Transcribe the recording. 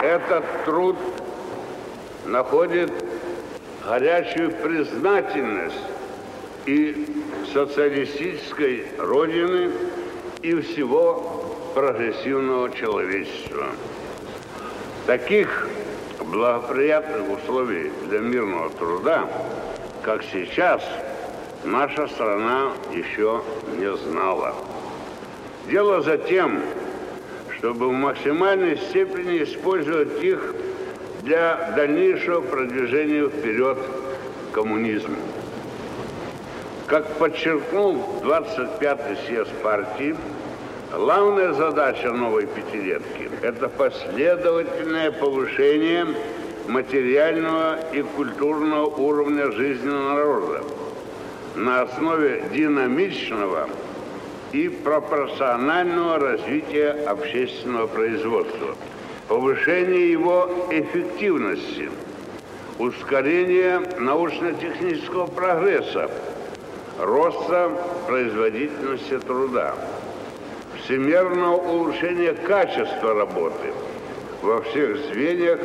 этот труд находит горячую признательность и социалистической Родины, и всего прогрессивного человечества. Таких благоприятных условий для мирного труда, как сейчас, наша страна еще не знала. Дело за тем, чтобы в максимальной степени использовать их для дальнейшего продвижения вперед коммунизма. Как подчеркнул 25-й съезд партии, главная задача новой пятилетки – это последовательное повышение материального и культурного уровня жизни народа на основе динамичного и пропорционального развития общественного производства, повышение его эффективности, ускорение научно-технического прогресса, роста производительности труда, всемирного улучшения качества работы во всех звеньях